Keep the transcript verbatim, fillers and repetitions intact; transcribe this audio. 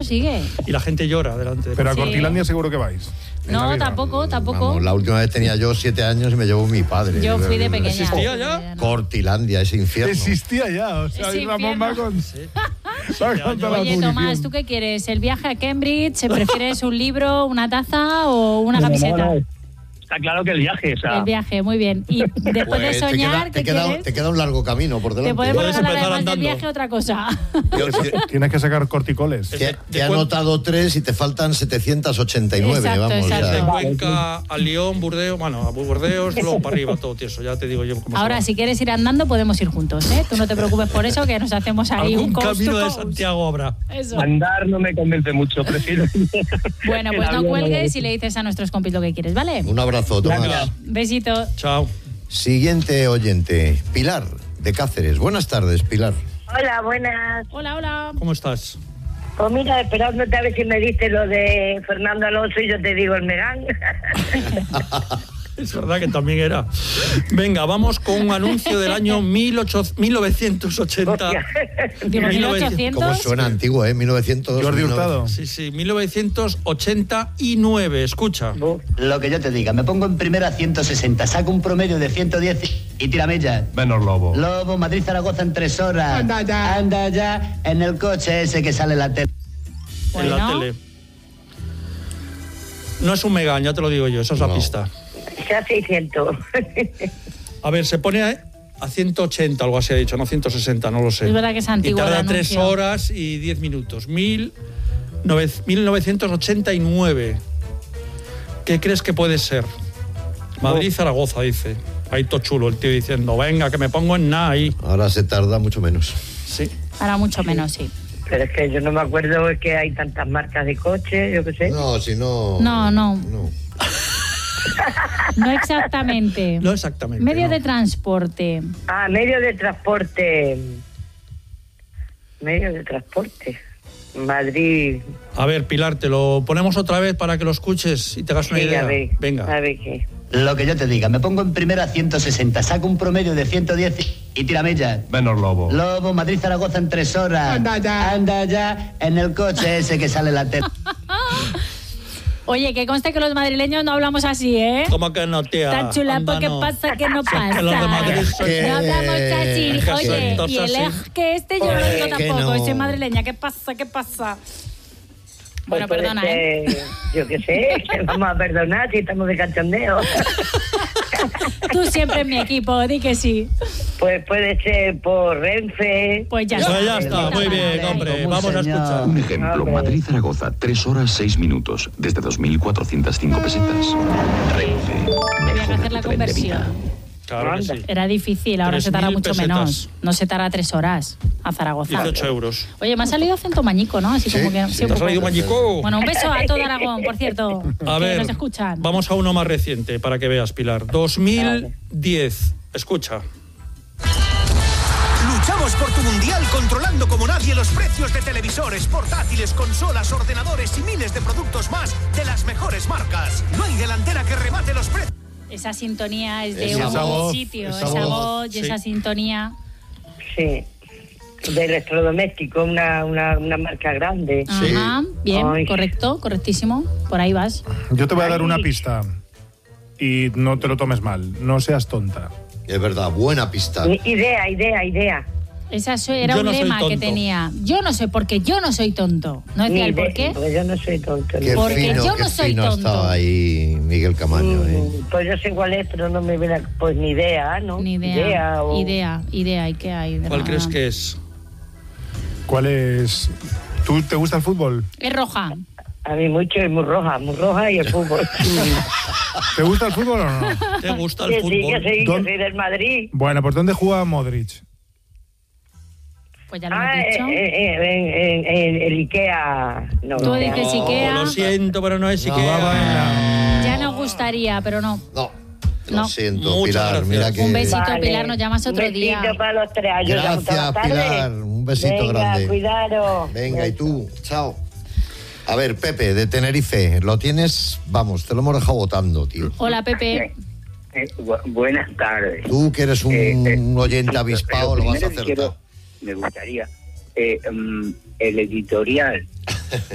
sigue. Y la gente llora delante de... Pero a Sí. Cortilandia seguro que vais. En No, Navidad. tampoco, tampoco. Vamos, la última vez tenía yo siete años y me llevó mi padre. Yo fui de pequeña. ¿Existía ya? Cortilandia, ese infierno. Existía ya, o sea, Ese Ramón va con, va con toda la Oye, munición. Tomás, ¿tú qué quieres? ¿El viaje a Cambridge? ¿Prefieres un libro, una taza o una camiseta? No, no, está claro que el viaje, o sea... El viaje, muy bien. Y después Pues de te soñar, queda, ¿qué te, queda, quieres? te queda un largo camino por Te delante. podemos Puedes regalar empezar además del andando. viaje otra cosa. Yo- yo- Tienes que sacar corticoles. Te, De- te de he cuen- anotado tres y te faltan setecientos ochenta y nueve, Exacto, vamos. o sea. exacto. De Cuenca a Lyon, Burdeos, bueno, a Burdeos, luego para arriba, todo tieso, ya te digo yo cómo se Ahora, va. si quieres ir andando, podemos ir juntos, ¿eh? Tú no te preocupes por eso, que nos hacemos ahí Algún un coast camino to de coast. Santiago habrá. Eso. Andar no me convence mucho, prefiero... Bueno, el pues no avión cuelgues me- y le dices a nuestros compis lo que quieres, ¿vale? Un abrazo, Tomás. Venga. Besito. Chao. Siguiente oyente, Pilar, de Cáceres. Buenas tardes, Pilar. Hola, buenas. Hola, hola. ¿Cómo estás? Pues mira, esperándote a ver si me diste lo de Fernando Alonso y yo te digo el Megán. Es verdad que también era. Venga, vamos con un anuncio del año mil novecientos ochenta. Hostia. Digo, mil novecientos. mil ochocientos. ¿Cómo suena antiguo, eh? mil novecientos. Jordi Hurtado. Sí, sí, mil novecientos ochenta y nueve. Escucha. Lo que yo te diga, me pongo en primera ciento sesenta, saco un promedio de ciento diez y tírame ya. Menos lobo. Lobo, Madrid-Zaragoza en tres horas. Anda ya. Anda ya en el coche ese que sale en la tele. En la Bueno. tele. No es un Megán, ya te lo digo yo, esa es la No. pista. Ya seiscientos. A ver, se pone a, a ciento ochenta, algo así ha dicho, no ciento sesenta, no lo sé. Es verdad que es antiguo Y tarda el tres anuncio. horas y diez minutos. Mil nove- mil novecientos ochenta y nueve. ¿Qué crees que puede ser? Madrid-Zaragoza, dice. Ahí todo chulo el tío diciendo, venga, que me pongo en nada ahí. Ahora se tarda mucho menos. Sí. Ahora mucho menos, sí. Pero es que yo no me acuerdo, es que hay tantas marcas de coche, yo qué sé. No, si no... No, no. no. No exactamente. No exactamente. Medio no. de transporte. Ah, medio de transporte. Medio de transporte. Madrid. A ver, Pilar, te lo ponemos otra vez para que lo escuches y te hagas una Sí, idea. a ver. Venga. A ver qué. Lo que yo te diga, me pongo en primera ciento sesenta, saco un promedio de ciento diez y tírame ya. Menos lobo. Lobo, Madrid-Zaragoza en tres horas. Anda ya. Anda ya en el coche ese que sale en la tele. Oye, que conste que los madrileños no hablamos así, ¿eh? ¿Cómo que no, tía? Tan chula, Anda, ¿qué no. pasa? ¿Qué no pasa? que los de Madrid son- No hablamos así. Es que Oye, son y el todos ej así. que este yo no lo digo Oye, que tampoco. no. Soy madrileña. ¿Qué pasa? ¿Qué pasa? Pues Bueno, puede perdona, ¿eh? ser, yo qué sé, vamos a perdonar si estamos de cachondeo. Tú siempre en mi equipo, di que sí. Pues puede ser por Renfe. Pues ya Pues está. ya está, muy bien, hombre. Como un Vamos a señor. escuchar. Un ejemplo, Hombre. Madrid-Zaragoza, tres horas seis minutos, desde dos mil cuatrocientas cinco pesetas. Renfe, Había que mejora hacer la tu tren de vida. conversión. Claro que sí. Era difícil, ahora se tarda tres mil mucho pesetas. menos. No se tarda tres horas a Zaragoza. dieciocho euros. Oye, me ha salido acento mañico, ¿no? Así Sí, como que. sí. sí, un ¿Te ha poco. salido mañico? Bueno, un beso a todo Aragón, por cierto. A que ver, nos escuchan. vamos a uno más reciente para que veas, Pilar. dos mil diez. Escucha. Luchamos por tu mundial controlando como nadie los precios de televisores, portátiles, consolas, ordenadores y miles de productos más de las mejores marcas. No hay delantera que remate los precios. Esa sintonía es de Esa un voz, sitio, esa esa, voz, voz y sí. esa sintonía. Sí. De electrodoméstico, una, una, una marca grande. Ajá, bien, Ay. correcto, correctísimo. Por ahí vas. Yo te voy a dar Ay. una pista y no te lo tomes mal. No seas tonta. Es verdad, buena pista. Idea, idea, idea. Esa so- era Yo un no soy lema que tonto. tenía. Yo no sé por qué, yo no soy tonto. ¿No decía Ni el idea, por qué? Pues yo no soy tonto. Qué Porque fino, yo qué no soy fino tonto. estaba ahí Miguel Camaño, ¿eh? Mm, Pues yo sé cuál es, pero no me viene a- pues ni idea, ¿no? Ni idea. Idea, o- idea, ¿y qué hay? de ¿Cuál nada? crees que es? ¿Cuál es? ¿Tú te gusta el fútbol? Es roja. A mí mucho y muy roja, muy roja y el fútbol. ¿Te gusta el fútbol o no? ¿Te gusta Que el sí, que fútbol? sí, que ¿Dónde- soy del Madrid. Bueno, ¿por dónde juega Modric? Pues ya lo Ah, hemos eh, dicho. eh, eh, en, en- en el Ikea. No, Tú no. dices Ikea. Lo siento, pero no es Jugaba en Ikea. la- Ya nos gustaría, pero no. No, lo No. siento, Muchas Pilar. gracias. Mira que... Un besito, Vale. Pilar, nos llamas otro Un besito día. para los tres. Yo llamo todas Gracias, las tardes. Pilar. Un besito Venga, grande. cuidado. Venga, y tú, chao. A ver, Pepe, de Tenerife, lo tienes, vamos, te lo hemos dejado votando, tío. Hola, Pepe. Eh, bu- buenas tardes. Tú que eres un Eh, eh, oyente sí, avispado, pero lo vas a primero acertar. quiero- me gustaría, eh, mm, el editorial